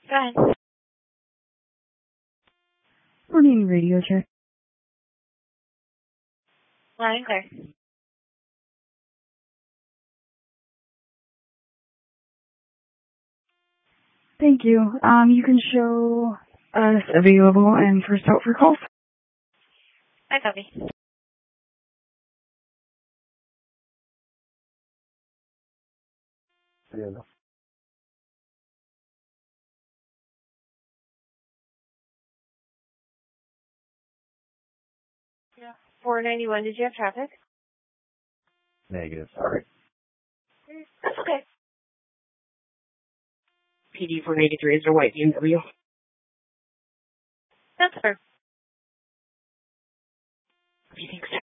Go ahead. Morning, radio check. Loud and clear. Thank you. You can show us available and first out for calls. I copy. Yeah. Yeah. 491, did you have traffic? Negative, sorry. That's okay. PD 483 is a white BMW. That's fair. What do you think?